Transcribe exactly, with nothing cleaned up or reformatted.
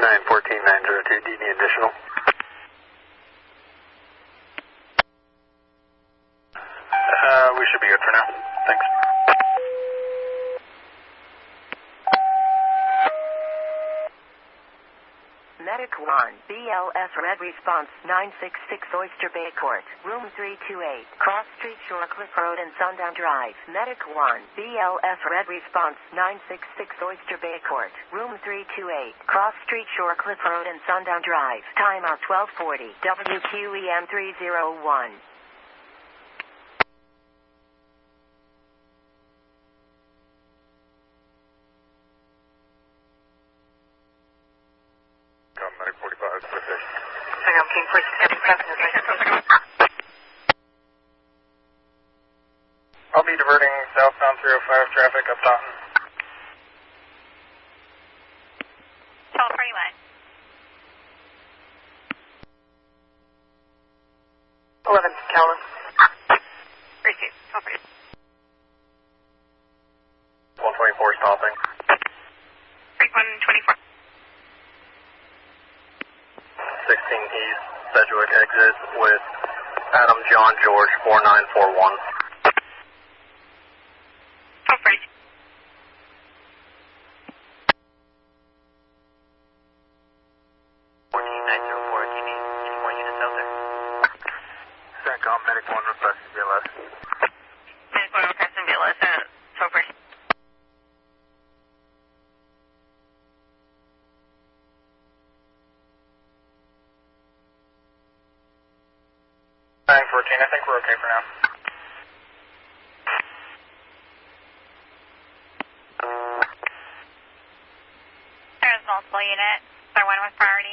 nine fourteen nine zero two, do you need additional? Uh, we should be good for now. Thanks. Medic one, B L S Red Response nine six six Oyster Bay Court, room three two eight, Cross Street, Shorecliff Road and Sundown Drive. Medic one, B L S Red Response nine six six Oyster Bay Court, room three two eight, Cross Street, Shorecliff Road and Sundown Drive. Timeout twelve forty, W Q E M three zero one. I'll be diverting southbound three oh five traffic up Taunton. twelve forty-one. eleven, Calvin. Receive. twelve forty. one twenty-four stopping. Freak one twenty-four. sixteen East, Sedgwick exit with Adam John George four nine four one. twelve forty. fourteen nine zero four, do you need any more units out there? CENTCOM, Medic one requesting B L S. Medic one requesting B L S at twelve forty. nine fourteen, I think we're okay for now. There's multiple units. There one with priority